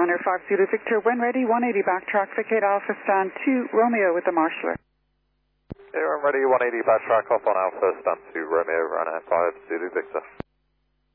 Runner 5 Zulu Victor, when ready, 180 backtrack, vacate Alpha, stand 2, Romeo with the marshaller. Yeah, I'm ready, 180 backtrack, off on Alpha, stand 2, Romeo, runner 5 Zulu Victor.